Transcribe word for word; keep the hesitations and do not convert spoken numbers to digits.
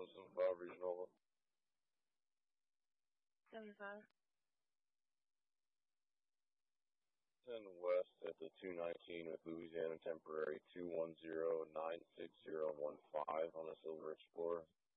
seven five Regional. seventy-five. ten West at the two nineteen with Louisiana Temporary two one zero nine six zero one five on the Silver Explorer.